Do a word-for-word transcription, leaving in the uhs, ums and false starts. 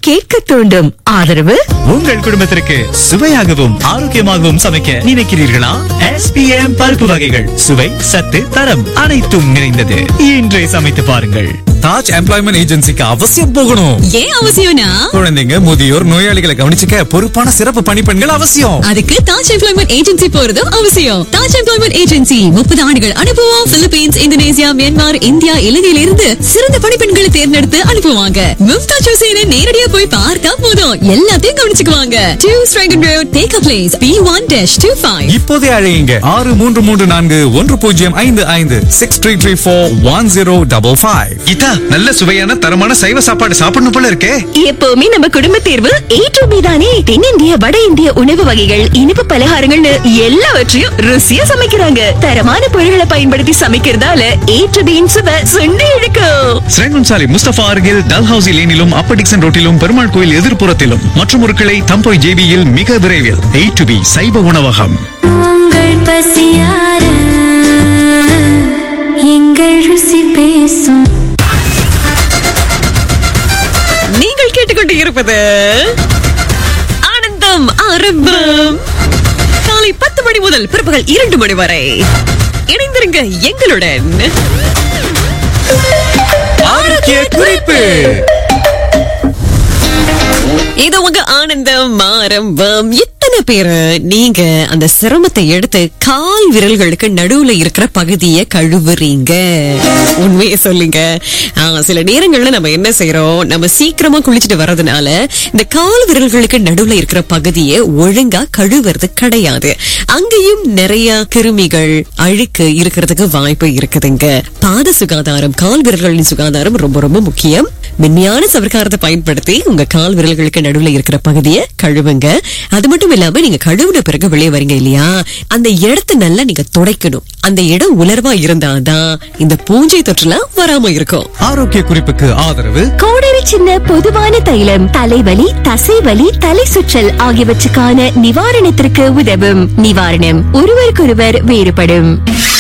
கேட்க தூண்டும். ஆதரவு உங்கள் குடும்பத்திற்கு சுவையாகவும் ஆரோக்கியமாகவும் சமைக்க நினைக்கிறீர்களா? எஸ் பி எம் பருப்பு வகைகள் சுவை, சத்து, தரம் அனைத்தும் நிறைந்தது. இன்றே சமைத்து பாருங்கள். தாஜ் எம்ப்ளாய்மெண்ட் ஏஜென்சிக்கு அவசியம் போகணும். ஏன் அவசியம்னா, குழந்தைங்க, முதியோர், நோயாளிகளை கவனிச்சுக்க பொறுப்பான சிறப்பு பணிப்பெண்கள் அவசியம். அதுக்கு தாஜ் எம்ப்ளாய்மெண்ட் ஏஜென்சி போறதும் அவசியம். தாஜ் எம்ப்ளாய்மெண்ட் ஏஜென்சி முப்பது ஆண்டுகள் அனுபவம். பிலிப்பீன்ஸ், இந்தோனேசியா, மியான்மர், இந்தியா, இலங்கையில இருந்து சிறந்த பணிப்பெண்களை தேர்ந்தெடுத்து அனுப்புவாங்க. மும்தாஜ் ஹுசேனை நேரடியா போய் பார்த்தா போதும், எல்லாத்தையும் கவனிச்சுக்குவாங்க. Two ஸ்ட்ரைகன் road, take place, B one dash two five. இப்போதே அழையுங்க ஆறு மூன்று மூன்று நான்கு ஒன்று பூஜ்ஜியம் ஐந்து ஐந்து six three three four one zero double five. இதா நல்ல சுவையான தரமான சைவ சாப்பாடு சாப்பிடணும் போல இருக்கே. எப்பவுமே நம்ம குடும்ப தேர்வு ஏ டு பி தானே. தென்னிந்திய, வட இந்திய உணவு வகைகள், இனிப்பு பலகாரங்கள்னு எல்லாவற்றையும் ருசியா சமைக்கிறாங்க. தரமான பொருட்களை பயன்படுத்தி சமைக்கிறதால ஏ டு பியின் சுவை சுண்டி இழுக்கும். ஸ்ரேங்குன்சாலி முஸ்தபா அருகில் டல்ஹவுசி லேனிலும், அப்பர் டிக்சன் ரோட்டிலும், பெருமாள் கோயில் எதிர்ப்புறத்திலும் மற்றும் ஒரு கிளை தம்போய் ஜேபியில் மிக விரைவில். ஏ டு பி சைவ உணவகம். உங்கள் பசியார எங்கள் ருசி பேசும். நீங்கள் கேட்டுக்கொண்டு இருப்பது ஆனந்தம் ஆரம்பம். காலை பத்து மணி முதல் பிற்பகல் இரண்டு மணி வரை இணைந்திருங்க எங்களுடன். ஆரோக்கிய குறிப்பு. இது உங்க ஆனந்தம் ஆரம்பம். எத்தனை பேரு நீங்க அந்த சிரமத்தை எடுத்து கால் விரல்களுக்கு நடுவுல இருக்கிற பகுதியை கழுவுறீங்க? உண்மையை சொல்லுங்க. சில நேரங்கள்ல நம்ம என்ன செய்யறோம், நம்ம சீக்கிரமா குளிச்சுட்டு வர்றதுனால இந்த கால் விரல்களுக்கு நடுவுல இருக்கிற பகுதியை ஒழுங்கா கழுவுறது கிடையாது. அங்கேயும் நிறைய கிருமிகள், அழுக்கு இருக்கிறதுக்கு வாய்ப்பு இருக்குதுங்க. பாத சுகாதாரம், கால் விரல்களின் சுகாதாரம் ரொம்ப ரொம்ப முக்கியம். மென்மையான சவர்க்காரத்தை பயன்படுத்தி உங்க கால் விரல்களுக்கு நடுவுல இருக்கிற பகுதியை கழுவுங்க. அது மட்டும் இல்லாம நீங்க கழுவுன பிறகு வெளியே வரீங்க இல்லையா, அந்த இடத்தை நல்லா நீங்க துடைக்கணும். அந்த இடம் உலர்வா இருந்தாதான் இந்த பூஞ்சை தொற்றுலாம் வராம இருக்கும். ஆரோக்கிய குறிப்புக்கு ஆதரவு கோடரி சின்ன பொதுவான தைலம் தலைவலி, தசைவலி, தலை சுற்றல் ஆகியவற்றுக்கான நிவாரணத்திற்கு உதவும். நிவாரணம் ஒருவருக்கொருவர் வேறுபடும்.